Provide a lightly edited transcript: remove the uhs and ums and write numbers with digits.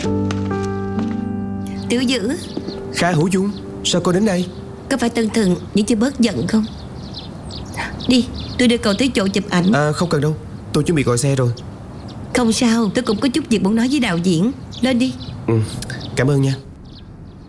Tiểu Dữ, Kha Hữu Dung, sao cô đến đây? có phải Tân Thần nhưng chưa bớt giận không? Đi, tôi đưa cậu tới chỗ chụp ảnh. Không cần đâu, tôi chuẩn bị gọi xe rồi. Không sao, tôi cũng có chút việc muốn nói với đạo diễn. Lên đi. Cảm ơn nha.